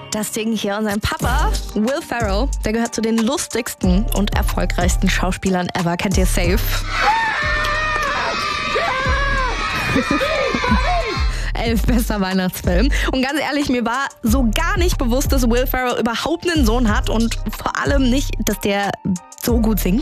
Das Ding hier und sein Papa, Will Ferrell, der gehört zu den lustigsten und erfolgreichsten Schauspielern ever. Kennt ihr safe? 11 bester Weihnachtsfilm. Und ganz ehrlich, mir war so gar nicht bewusst, dass Will Ferrell überhaupt einen Sohn hat und vor allem nicht, dass der so gut singt.